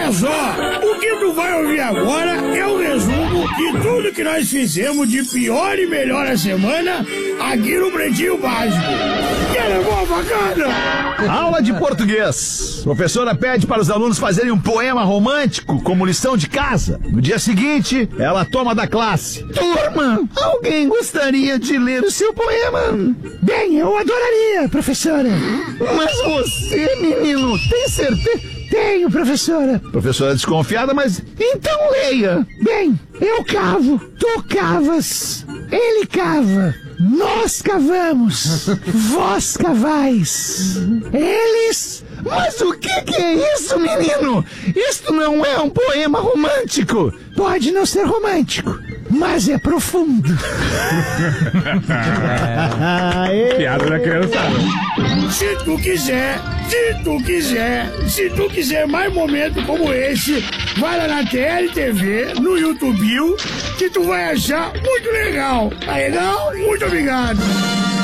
Olha só, o que tu vai ouvir agora é o resumo de tudo que nós fizemos de pior e melhor a semana aqui no Pretinho Básico. Que é boa, bacana! Aula de português. Professora pede para os alunos fazerem um poema romântico como lição de casa. No dia seguinte, ela toma da classe. Turma, alguém gostaria de ler o seu poema? Bem, eu adoraria, professora. Mas você, menino, tem certeza? Tenho, professora. Professora desconfiada, mas então leia. Bem, eu cavo, tu cavas, ele cava, nós cavamos, vós cavais, eles... Mas o que é isso, menino? Isto não é um poema romântico. Pode não ser romântico, mas é profundo. Piada da criançada. Se tu quiser mais momentos como esse, vai lá na TLTV, no YouTube, que tu vai achar muito legal. Tá legal? Muito obrigado.